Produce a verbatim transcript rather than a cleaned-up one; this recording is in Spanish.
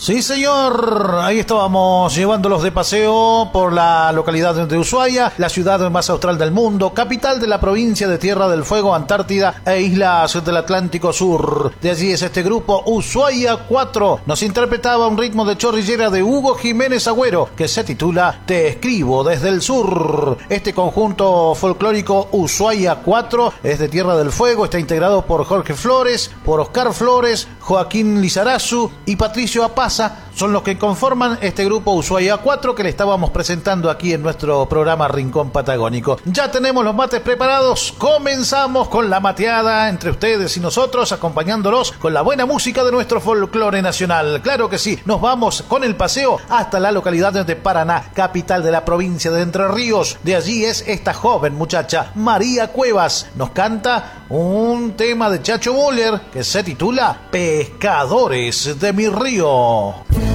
Sí, señor, ahí estábamos llevándolos de paseo por la localidad de Ushuaia, la ciudad más austral del mundo, capital de la provincia de Tierra del Fuego, Antártida e islas del Atlántico Sur. De allí es este grupo Ushuaia cuatro. Nos interpretaba un ritmo de chorrillera de Hugo Jiménez Agüero que se titula Te escribo desde el sur. Este conjunto folclórico Ushuaia cuatro es de Tierra del Fuego, está integrado por Jorge Flores, por Oscar Flores, Joaquín Lizarazu y Patricio Apaza. Son los que conforman este grupo Ushuaia cuatro que le estábamos presentando aquí en nuestro programa Rincón Patagónico. Ya tenemos los mates preparados, comenzamos con la mateada entre ustedes y nosotros, acompañándolos con la buena música de nuestro folclore nacional. Claro que sí, nos vamos con el paseo hasta la localidad de Paraná, capital de la provincia de Entre Ríos. De allí es esta joven muchacha, María Cuevas. Nos canta un tema de Chacho Müller que se titula Pescadores de mi río.